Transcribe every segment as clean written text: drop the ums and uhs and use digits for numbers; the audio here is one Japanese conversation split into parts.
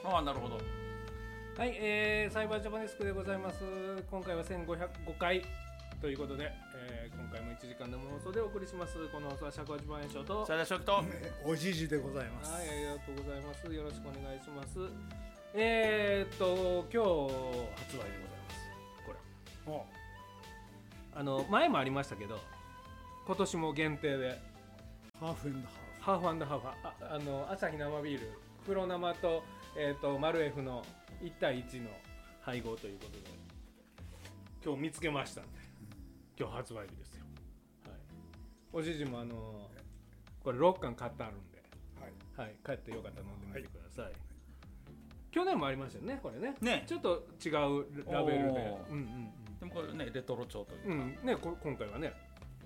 ああ、なるほど。 はい、サイバージャパネスクでございます。今回は1505回ということで、今回も1時間の放送でお送りします。この放送は尺八番演唱と最大食とおじじでございます。 はい、ありがとうございます。よろしくお願いします。今日発売でございます。これ前もありましたけど、今年も限定でハーフハーフアサヒ生ビール黒生と、マルエフの1対1の配合ということで今日見つけましたんで、今日発売日ですよ。はい、おじじもこれ6巻買ってあるんで、はいはい、帰ってよかったら飲んでみてください。去年もありましたよね、これね。ちょっと違うラベルで、 でもこれね、レトロ調というか、 ね、今回はね、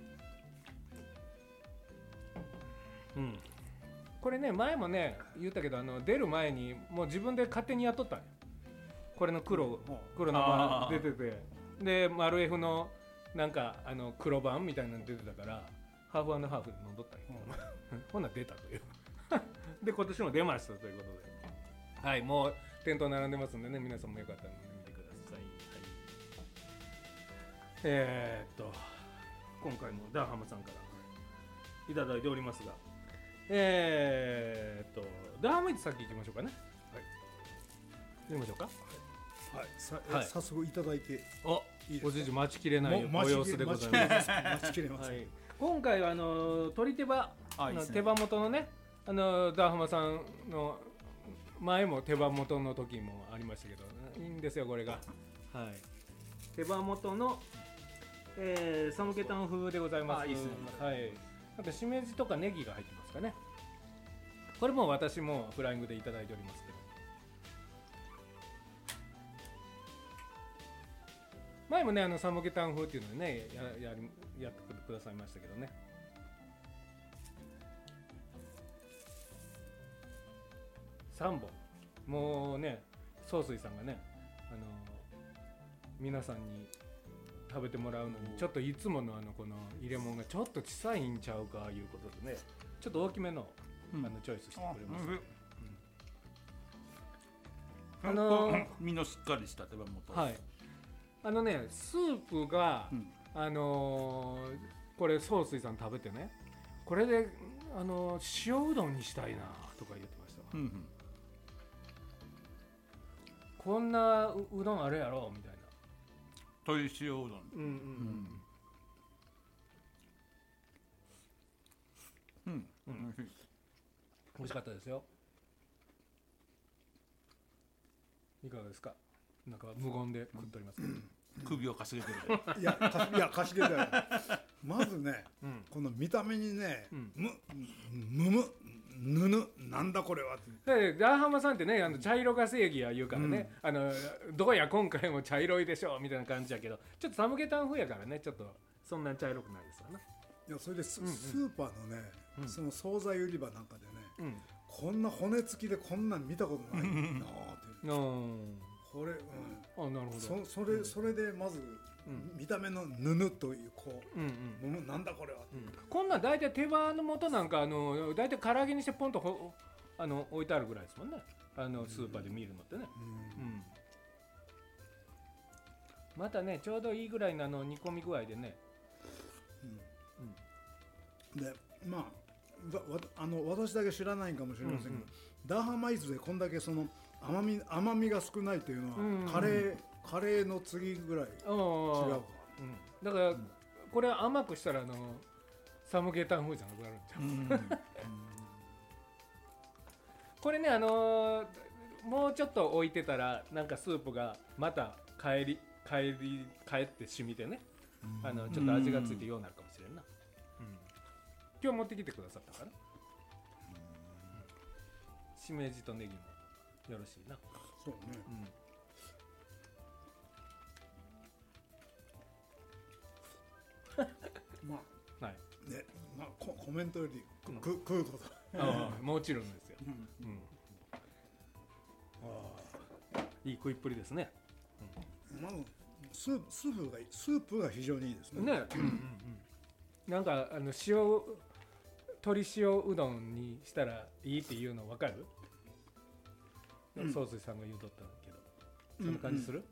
これね、前もね言ったけど、出る前にもう自分で勝手にやっとったんよ。これの黒生出てて、でマルエフのなんか黒版みたいなの出てたから、ハーフ&ハーフで飲んどったんよ。ほんなら出たというで今年も出ましたということで、はい、もう店頭並んでますんでね、皆さんもよかったら飲んでみてください。はい、今回もダーハムさんからいただいておりますが、ダーハムイチ先行きましょうかね。はい、行きましょうか。 はい、早速いただいていいですか。 おじいじ待ちきれないご様子でございます。 待ちきれません。 はい、今回は鳥手羽手羽元のね、ダーハマさんの前も手羽元の時もありましたけど、いいんですよこれが。はい、手羽元の、サムゲタン風でございます。 いいですね。 はい、あとしめじとかネギが入ってますかね。これも私もフライングでいただいておりますけど、前もねサムゲタン風っていうのでねやってくださいましたけどね。3本もうね、総帥さんがね、皆さんに食べてもらうのにちょっといつものこの入れ物がちょっと小さいんちゃうかいうことでね、ちょっと大きめの、チョイスしてくれました。 身のしっかりした手羽元。 はい、スープが、これ総帥さん食べてね、これで塩うどんにしたいなとか言ってました。こんな うどんあるやろみたいな。 鶏塩うどん。 美味しかったですよ。いかがですか。なんか無言で食っておりますけど、 首をかしげてる。 いやかしげてる。まずね、この見た目にね、なんだこれはって。 でダーハマさんってね、茶色が正義や言うからね、どうや今回も茶色いでしょみたいな感じやけど、ちょっとサムゲタン風やからね、ちょっとそんなに茶色くないですわな。 いや、それでスーパーのね、その惣菜売り場なんかでね、こんな骨付きでこんなん見たことないなーってこれ、 なるほど。 それでまず見た目のぬぬというなんだこれは、 こんなん大体手羽の元なんか大体唐揚げにしてポンと置いてあるぐらいですもんね、スーパーで見るのってね。またね、ちょうどいいぐらいの煮込み具合でね。 でまあ私だけ知らないかもしれませんけど、ダーハマイズでこんだけその甘みが少ないというのは、カレーの次ぐらい違うか。 だからこれは甘くしたらサムゲタン風じゃなくなるんちゃう。これね、もうちょっと置いてたらなんかスープがまた帰って染みてね、ちょっと味がついてようになるかもしれんな。今日持ってきてくださったから、しめじとネギもよろしいな。 そうね。まあ、はい。ね、まあコメントより食うことだ。 もちろんですよ。いい食いっぷりですね。 まずスープが非常にいいですね。 なんか鶏塩うどんにしたらいいっていうの分かる？ 総帥さんが言うとったけど、そんな感じする？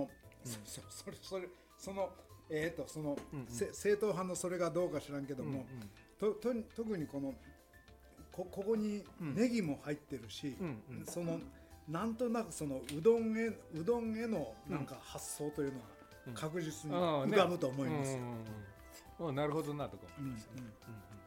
その正統派のそれがどうか知らんけども、特にここにネギも入ってるし、そのなんとなくそのうどんへのなんか発想というのは確実に浮かぶと思いますよ。 なるほどなとか思いますね。